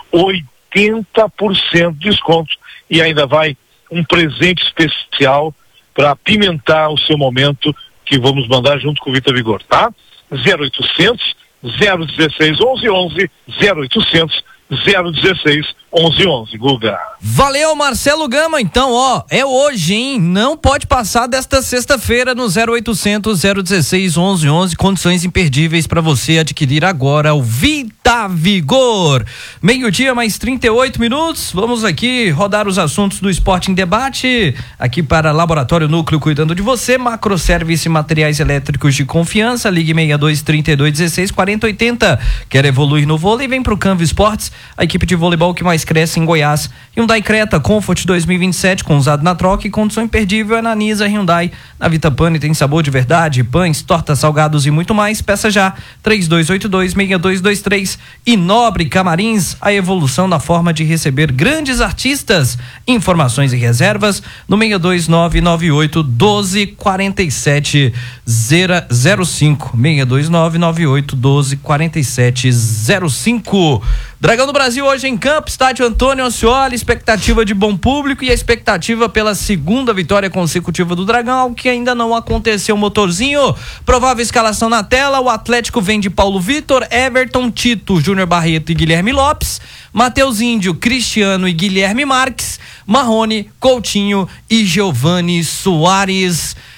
Speaker 7: oitenta por cento de desconto, e ainda vai um presente especial para apimentar o seu momento, que vamos mandar junto com o Vita Vigor, tá? zero oitocentos, zero dezesseis, onze onze, zero oitocentos, zero dezesseis, onze onze, Guga.
Speaker 1: Valeu, Marcelo Gama. Então, ó, é hoje, hein? Não pode passar desta sexta-feira no zero oitocentos, zero dezesseis, onze onze. Condições imperdíveis para você adquirir agora o Vita Vigor. Meio-dia, mais trinta e oito minutos. Vamos aqui rodar os assuntos do Esporte em Debate. Aqui para Laboratório Núcleo, cuidando de você. Macroservice Materiais Elétricos de Confiança. Ligue seis dois, trinta e dois, dezesseis, quarenta, oitenta. Quer evoluir no vôlei? Vem pro Canva Esportes, a equipe de voleibol que mais cresce em Goiás. Hyundai Creta Comfort dois mil e vinte e sete, com usado na troca e condição imperdível é na Nisa Hyundai. Na Vita Pane tem sabor de verdade, pães, tortas, salgados e muito mais. Peça já, três dois oito dois, seis dois dois três. E Nobre Camarins, a evolução da forma de receber grandes artistas. Informações e reservas no seis dois nove nove oito, doze, quarenta e sete, zero cinco. seis dois nove nove oito, doze, quarenta e sete, zero cinco. Dragão do Brasil hoje em campo, estádio Antônio Ascioli, expectativa de bom público e a expectativa pela segunda vitória consecutiva do Dragão, que ainda não aconteceu. Motorzinho, provável escalação na tela: o Atlético vem de Paulo Vitor, Everton, Tito, Júnior Barreto e Guilherme Lopes, Matheus Índio, Cristiano e Guilherme Marques, Marrone, Coutinho e Giovani Soares.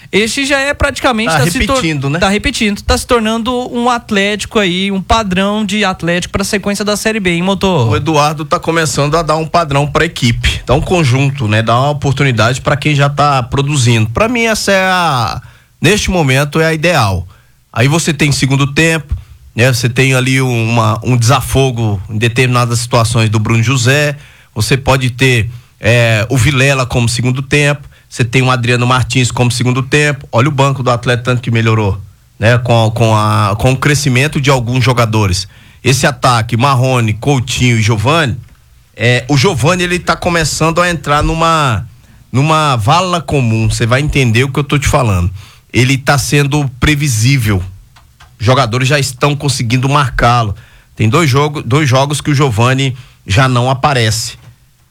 Speaker 1: Este já é praticamente...
Speaker 5: Tá
Speaker 1: tá se
Speaker 5: repetindo,
Speaker 1: tor-
Speaker 5: né?
Speaker 1: Tá repetindo, tá se tornando um Atlético aí, um padrão de Atlético pra sequência da Série B, hein, Motor?
Speaker 5: O Eduardo tá começando a dar um padrão pra equipe, dar um conjunto, né? Dar uma oportunidade pra quem já tá produzindo. Pra mim essa é a, neste momento é a ideal. Aí você tem segundo tempo, né? Você tem ali uma, um desafogo em determinadas situações do Bruno José, você pode ter é, o Vilela como segundo tempo, você tem o Adriano Martins como segundo tempo. Olha o banco do Atlético tanto que melhorou, né? Com, com, a, com o crescimento de alguns jogadores. Esse ataque, Marrone, Coutinho e Giovani, é, o Giovani ele tá começando a entrar numa numa vala comum, você vai entender o que eu tô te falando. Ele tá sendo previsível. Os jogadores já estão conseguindo marcá-lo. Tem dois jogos, dois jogos que o Giovani já não aparece,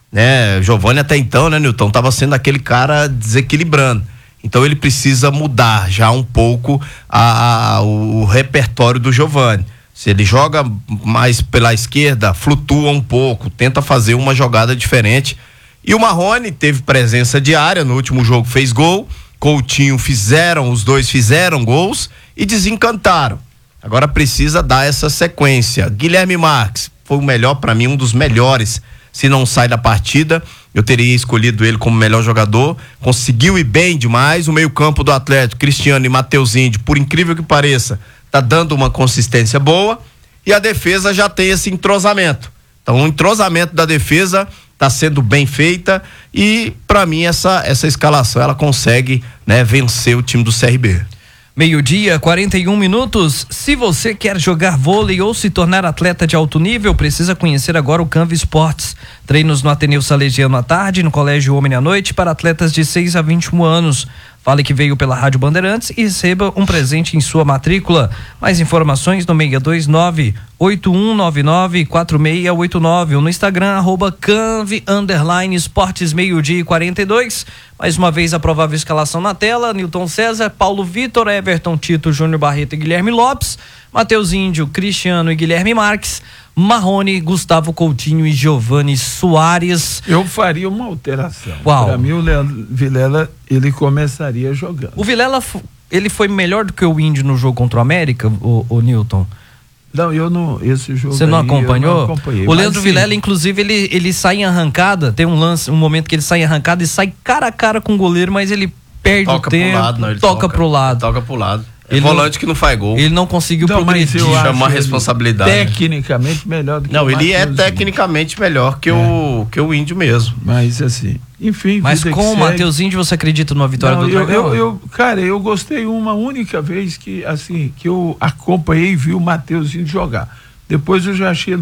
Speaker 5: né? Giovani até então, né, Nilton, tava sendo aquele cara desequilibrando. Então ele precisa mudar já um pouco a, a, o, o repertório do Giovani. Se ele joga mais pela esquerda, flutua um pouco, tenta fazer uma jogada diferente. E o Marrone teve presença diária, no último jogo fez gol, Coutinho fizeram, os dois fizeram gols e desencantaram. Agora precisa dar essa sequência. Guilherme Marques foi o melhor, para mim, um dos melhores. Se não sai da partida, eu teria escolhido ele como melhor jogador. Conseguiu ir bem demais. O meio-campo do Atlético, Cristiano e Matheus Índio, por incrível que pareça, tá dando uma consistência boa. E a defesa já tem esse entrosamento. Então, o entrosamento da defesa tá sendo bem feita e, para mim, essa essa escalação ela consegue, né, vencer o time do C R B.
Speaker 1: Meio-dia, quarenta e um minutos. Se você quer jogar vôlei ou se tornar atleta de alto nível, precisa conhecer agora o Canva Esportes. Treinos no Ateneu Salesiano à tarde, no Colégio Homem à noite, para atletas de seis a vinte e um anos. Fale que veio pela Rádio Bandeirantes e receba um presente em sua matrícula. Mais informações no seis dois nove, oito um nove nove, quatro seis oito nove ou no Instagram, arroba canve, underline, esportes, meio-dia e quarenta e dois. Mais uma vez a provável escalação na tela: Nilton César, Paulo Vitor, Everton, Tito, Júnior Barreto e Guilherme Lopes, Matheus Índio, Cristiano e Guilherme Marques, Marrone, Gustavo Coutinho e Giovani Soares.
Speaker 4: Eu faria uma alteração.
Speaker 1: Qual?
Speaker 4: Para mim o Leandro Vilela, ele começaria jogando.
Speaker 1: O Vilela, ele foi melhor do que o Índio no jogo contra o América, o, o Nilton?
Speaker 4: Não, eu não, esse jogo
Speaker 1: Você não
Speaker 4: aí,
Speaker 1: acompanhou?
Speaker 4: Eu não acompanhei.
Speaker 1: O Leandro
Speaker 4: Mas,
Speaker 1: Vilela,
Speaker 4: sim,
Speaker 1: inclusive, ele, ele sai em arrancada, tem um lance, um momento que ele sai em arrancada e sai cara a cara com o goleiro, mas ele perde
Speaker 5: Toca
Speaker 1: o tempo,
Speaker 5: pro lado, não, ele
Speaker 1: toca,
Speaker 5: toca
Speaker 1: pro lado.
Speaker 5: Toca pro lado. É
Speaker 1: Ele
Speaker 5: volante
Speaker 1: não-
Speaker 5: que não faz gol.
Speaker 1: Ele não conseguiu
Speaker 4: Não, mas
Speaker 1: progredir.
Speaker 4: eu acho
Speaker 5: chama a
Speaker 4: ele
Speaker 5: responsabilidade.
Speaker 4: Tecnicamente melhor do que
Speaker 5: Não,
Speaker 4: o
Speaker 5: ele é
Speaker 4: Matheus,
Speaker 5: tecnicamente melhor que, o, que o Índio mesmo.
Speaker 4: Mas assim, enfim.
Speaker 1: Mas
Speaker 4: vida
Speaker 1: com
Speaker 4: que
Speaker 1: o
Speaker 4: segue.
Speaker 1: Matheus Índio você acredita numa vitória
Speaker 4: Não,
Speaker 1: do
Speaker 4: eu,
Speaker 1: Dragão?
Speaker 4: eu, eu, cara, eu gostei uma única vez que, assim, que eu acompanhei e vi o Matheus Índio jogar. Depois eu já achei ele